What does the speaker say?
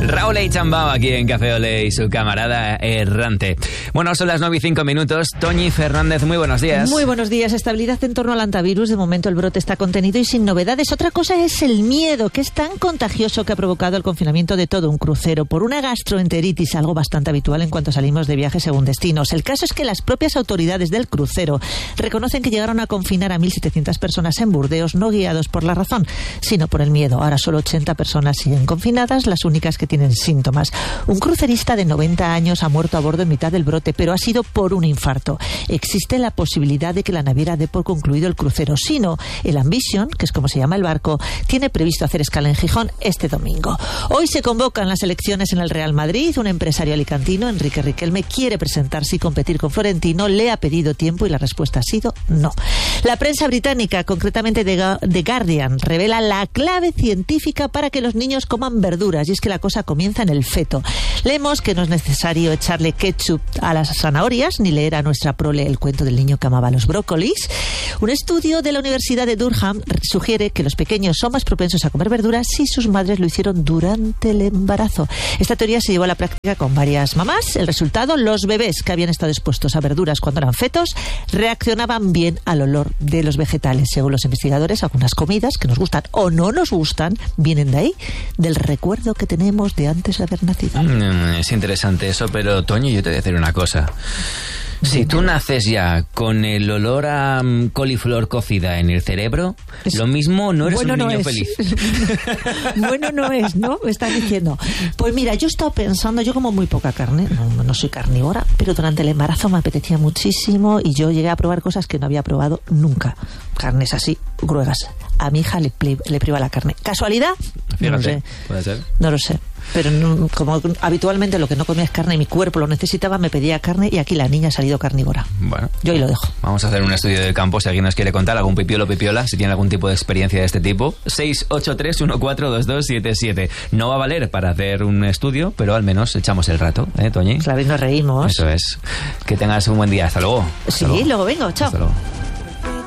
Raúl y Chambao aquí en Café Olé y su camarada errante. Bueno, son las 9:05. Toñi Fernández, muy buenos días. Muy buenos días. Estabilidad en torno al hantavirus. De momento el brote está contenido y sin novedades. Otra cosa es el miedo, que es tan contagioso que ha provocado el confinamiento de todo un crucero por una gastroenteritis, algo bastante habitual en cuanto salimos de viaje según destinos. El caso es que las propias autoridades del crucero reconocen que llegaron a confinar a 1.700 personas en Burdeos, no guiados por la razón, sino por el miedo. Ahora solo 80 personas siguen confinadas, las únicas que tienen síntomas. Un crucerista de 90 años ha muerto a bordo en mitad del brote, pero ha sido por un infarto. Existe la posibilidad de que la naviera dé por concluido el crucero. Si no, el Ambition, que es como se llama el barco, tiene previsto hacer escala en Gijón este domingo. Hoy se convocan las elecciones en el Real Madrid. Un empresario alicantino, Enrique Riquelme, quiere presentarse y competir con Florentino. Le ha pedido tiempo y la respuesta ha sido no. La prensa británica, concretamente The Guardian, revela la clave científica para que los niños coman verduras, y es que la cosa comienza en el feto. Leemos que no es necesario echarle ketchup a las zanahorias ni leer a nuestra prole el cuento del niño que amaba los brócolis. Un estudio de la Universidad de Durham sugiere que los pequeños son más propensos a comer verduras si sus madres lo hicieron durante el embarazo. Esta teoría se llevó a la práctica con varias mamás. El resultado: los bebés que habían estado expuestos a verduras cuando eran fetos reaccionaban bien al olor de los vegetales. Según los investigadores, algunas comidas que nos gustan o no nos gustan vienen de ahí, del recuerdo que tenemos de antes de haber nacido. Es interesante eso, pero Toño, yo te voy a decir una cosa. Si tú naces ya con el olor a coliflor cocida en el cerebro, lo mismo no eres bueno, un niño feliz. Bueno, no es, ¿no? Me estás diciendo. Pues mira, yo he estado pensando, yo como muy poca carne, no soy carnívora, pero durante el embarazo me apetecía muchísimo y yo llegué a probar cosas que no había probado nunca. Carnes así, gruesas. A mi hija le priva la carne. ¿Casualidad? Fíjate, no lo sé. Puede ser. No lo sé. Pero no, como habitualmente lo que no comía es carne y mi cuerpo lo necesitaba, me pedía carne y aquí la niña ha salido carnívora. Bueno, yo ahí lo dejo. Vamos a hacer un estudio de campo si alguien nos quiere contar, algún pipiolo o pipiola, si tiene algún tipo de experiencia de este tipo. 683142277. No va a valer para hacer un estudio, pero al menos echamos el rato, Toñi. Claro, y nos reímos. Eso es. Que tengas un buen día. Hasta luego. Sí, luego vengo. Chao. Hasta luego.